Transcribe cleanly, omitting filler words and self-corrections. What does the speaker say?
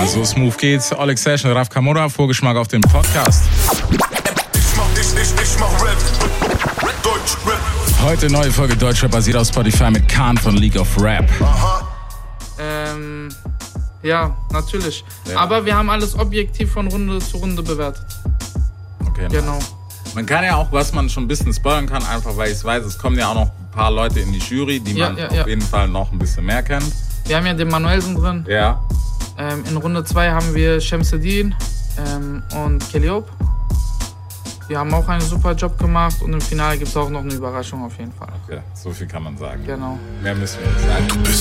So smooth geht's. Oleg Session, Raf Kamora, Vorgeschmack auf den Podcast. Ich mach Rap, Deutsch Rap. Heute neue Folge Deutscher basiert auf Spotify mit Khan von League of Rap. Ja, natürlich. Ja. Aber wir haben alles objektiv von Runde zu Runde bewertet. Okay, genau. Man kann ja auch, was man schon ein bisschen spoilern kann, einfach weil ich weiß, es kommen ja auch noch ein paar Leute in die Jury, die man auf jeden Fall noch ein bisschen mehr kennt. Wir haben ja den Manuelsen drin. Ja. In Runde 2 haben wir Shemseddin und Keliob. Die haben auch einen super Job gemacht und im Finale gibt es auch noch eine Überraschung auf jeden Fall. Okay, so viel kann man sagen. Genau. Mehr müssen wir nicht sagen.